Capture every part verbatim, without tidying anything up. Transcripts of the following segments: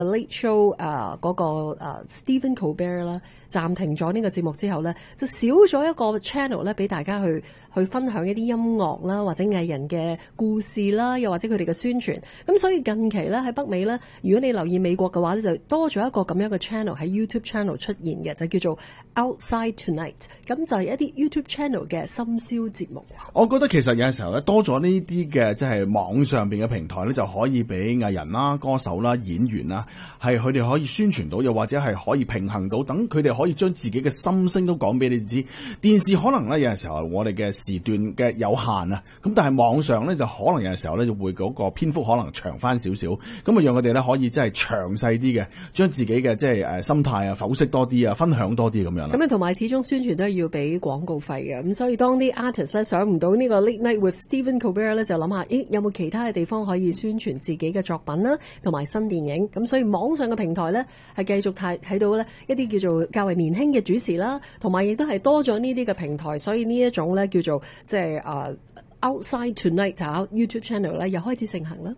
Late Show 啊、呃、嗰、那個、呃、Stephen Colbert 啦，暫停咗呢個節目之後咧，就少咗一個 channel 咧俾大家去去分享一啲音樂啦，或者藝人嘅故事啦，又或者佢哋嘅宣傳。咁所以近期咧喺北美咧，如果你留意美國嘅話咧，就多咗一個咁樣嘅 channel 喺 YouTube channel 出現嘅，就叫做 Outside Tonight。咁就係一啲 YouTube channel 嘅深宵節目。 我覺得其實有陣時候咧，多咗呢啲嘅即係網上邊嘅平台咧，就可以俾藝人啦、歌手啦、演員啦，係佢哋可以宣傳到，又或者係可以平衡到，等佢哋可以將自己嘅心聲都講俾你知。電視可能咧有陣時候我哋嘅時段嘅有限啊，咁但係網上咧就可能有陣時候咧就會嗰個篇幅可能長翻少少，咁啊讓佢哋咧可以真係詳細啲嘅，將自己嘅即係誒心態啊剖析多啲啊，分享多啲咁樣啦。 咁啊同埋始終宣傳都係要俾廣告費嘅，咁所以當啲 artist 咧上唔到呢個 Late Night with Stephen Colbert 咧，就諗下，咦有冇其他嘅地方可以宣傳自己嘅作品啦，同埋新電影。咁所以網上嘅平台咧係繼續睇睇到咧一啲叫做較為年輕嘅主持啦，同埋亦都係多咗呢啲嘅平台，所以呢一種咧叫做即係誒 Outside Tonight 就 YouTube channel 咧又開始盛行啦。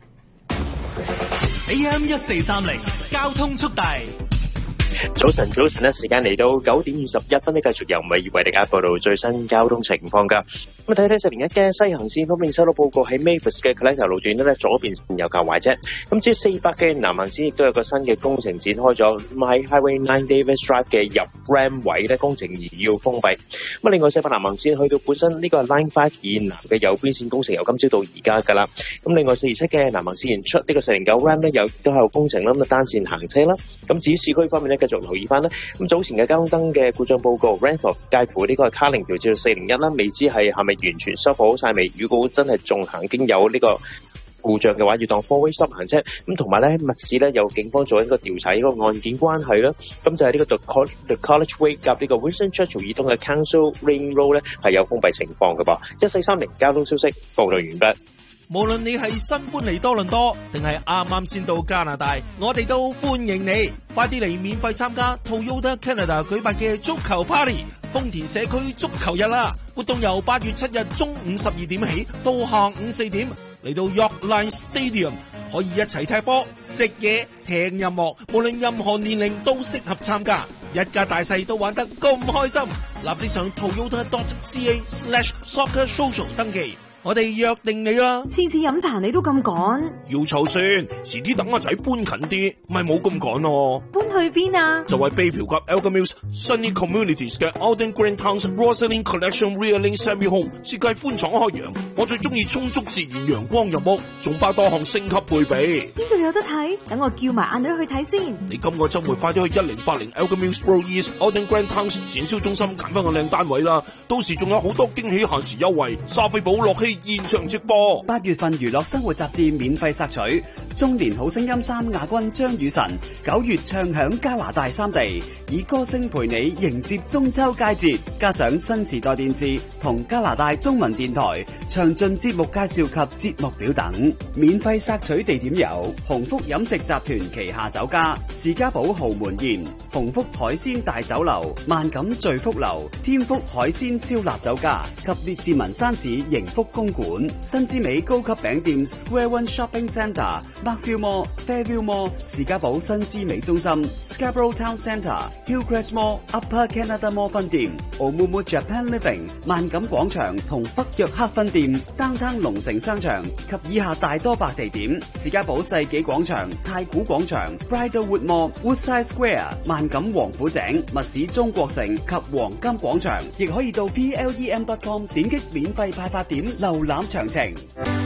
A M 一四三零交通速遞。 早晨，早晨咧，時間嚟到九點二十一分咧，繼續由美為大家報道最新交通情況噶。咁睇睇四零一嘅西行線方面收到報告，喺 Mavis 嘅 Collector 路段咧，左邊線有較壞啫。咁至於四百嘅南行線亦都有個新嘅工程展開咗，咁喺 Highway nine Davis Drive 嘅入 Ram 位咧，工程而要封閉。咁另外四百南行線去到本身呢個 Line five 以南嘅右邊線工程由今朝到而家噶啦。咁另外四二七嘅南行線出呢個四零九 Ram 咧，又都係工程啦，咁啊單線行車啦。咁至於市區方面咧，繼續留意翻啦。咁早前嘅交通燈嘅故障報告 Randolph 介乎呢個卡靈條至到四零一啦，未知係係咪完全修復好晒未？如果真係仲行經有呢個故障嘅話，要當 four-way stop 行車。咁同埋咧，密市咧有警方做一個調查呢個案件關係啦。咁就係呢個 The College Way 夾呢個 Winston Churchill 以東嘅 Council Ring Road 咧係有封閉情況嘅噃。一四三零交通消息報道完畢。 無論你係新搬嚟多倫多，定係啱啱先到加拿大，我哋都歡迎你，快啲嚟免費參加 Toyota Canada 舉辦嘅足球 Party 豐田社區足球日啦！活動由八月七日中午十二點起到下午四點，嚟到 York Line Stadium， 可以一齊踢波、食嘢、聽音樂，無論任何年齡都適合參加，一家大細都玩得咁開心。立即上 toyota dot c a slash soccer social 登記。我哋約定你啦！ 次次飲茶你都咁趕， 要湊先，遲啲等阿仔搬近啲，咪冇咁趕咯。 搬去邊啊？ 就係 Bayview 及 Elgin Mills Sunny Communities 嘅 Alden Grant Towns Rosaline Collection Realing Semi Home， 設計寬敞開揚，我最中意充足自然陽光入屋，仲包多項升級配備。 邊度有得睇？等我叫埋阿女去睇先。 你今個週末快啲去一零八零 Elgin Mills Road East Alden Grant Towns 展銷中心揀翻個靚單位啦！到時仲有好多驚喜限時優惠，莎菲寶樂希現場直播。 八月份娛樂生活雜誌免費索取，中年好聲音三亞軍張雨晨九月唱響加拿大三地，以歌聲陪你迎接中秋佳節，加上新時代電視同加拿大中文電台詳盡節目介紹及節目表等。免費索取地點有鴻福飲食集團旗下酒家士嘉堡豪門宴、鴻福海鮮大酒樓、萬錦聚福樓、天福海鮮燒臘酒家及列治文山市盈福公館。新之美高級餅店 Square One Shopping Centre、Markville Mall、Fairview Mall、士嘉堡新之美中心、Scarborough Town Centre、Hillcrest Mall、Upper Canada Mall 分店、Oumuamua Japan Living、萬錦廣場同北約克分店、Downtown 龍城商場及以下大多白地點：士嘉堡世紀廣場、太古廣場、Bridlewood Mall、Woodside Square、萬錦王府井、密市中國城及黃金廣場，亦可以到 P L E M dot com 點擊免費派發點瀏覽詳情。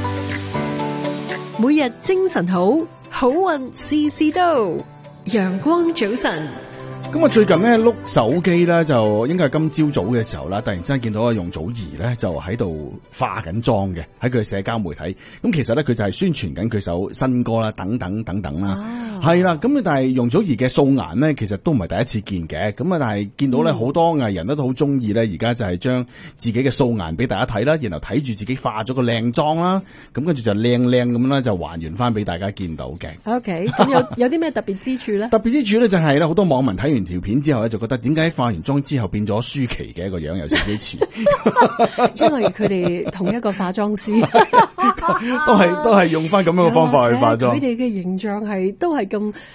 每日精神好，好運事事到，陽光早晨。 咁啊，最近咧碌手機咧，就應該係今朝早嘅時候啦，突然之間見到阿容祖兒咧就喺度化緊妝嘅，喺佢社交媒體。咁其實咧佢就係宣傳緊佢首新歌啦，等等等等啦，係啦。咁但係容祖兒嘅素顏咧，其實都唔係第一次見嘅。咁啊，但係見到咧好多藝人都好中意咧，而家就係將自己嘅素顏俾大家睇啦，然後睇住自己化咗個靚妝啦，咁跟住就靚靚咁啦，就還原翻俾大家見到嘅。 OK，咁有有啲咩特別之處咧？ 特別之處咧就係咧，好多網民睇完條片之後咧，就覺得點解化完妝之後變咗舒淇嘅一個樣，有少少似。 因為佢哋同一個化妝師， 都係都係用翻咁樣嘅方法去化妝。 佢哋嘅形象係都係咁